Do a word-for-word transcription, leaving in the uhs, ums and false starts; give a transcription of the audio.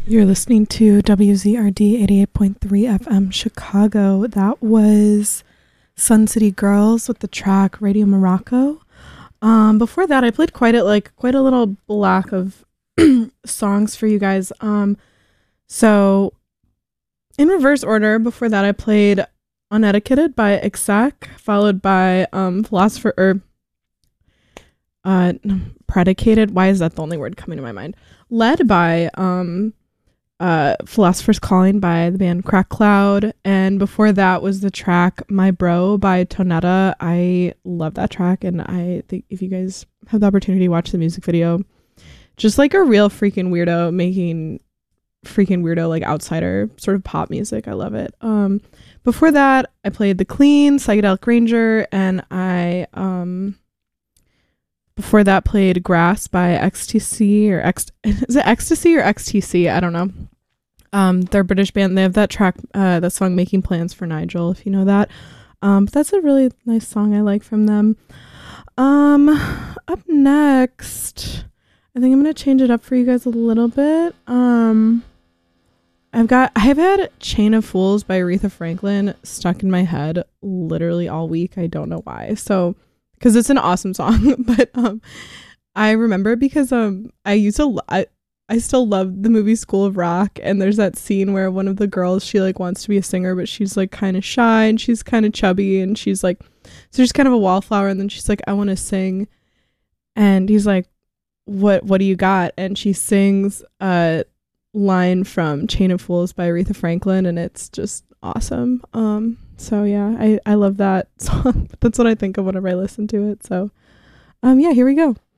You're listening to W Z R D eighty-eight point three F M Chicago. That was Sun City Girls with the track Radio Morocco. Um, before that, I played quite a like quite a little block of songs for you guys. Um, so in reverse order, before that, I played Unetiqueted by Exec, followed by um, Philosopher or uh, Predicated. Why is that the only word coming to my mind? Led by um. Uh, Philosopher's Calling by the band Crack Cloud, and before that was the track My Bro by Tonetta. I love that track, and I think if you guys have the opportunity to watch the music video, just like a real freaking weirdo making freaking weirdo like outsider sort of pop music. I love it. Um, before that, I played The Clean, Psychedelic Ranger, and I um before that played Grass by X T C or X is it Ecstasy or X T C? I don't know. Um, they're a British band. They have that track, uh, that song Making Plans for Nigel, if you know that. Um, but that's a really nice song I like from them. Um, up next, I think I'm going to change it up for you guys a little bit. Um, I've got, I've had Chain of Fools by Aretha Franklin stuck in my head literally all week. I don't know why. So, because it's an awesome song, but um, I remember because um, I used to, I, I still love the movie School of Rock, and there's that scene where one of the girls, she like wants to be a singer, but she's like kind of shy and she's kind of chubby and she's like, so she's kind of a wallflower, and then she's like, I want to sing, and he's like, what what do you got? And she sings a line from Chain of Fools by Aretha Franklin, and it's just awesome. Um, so yeah, I I love that song. That's what I think of whenever I listen to it. So, um, yeah, here we go.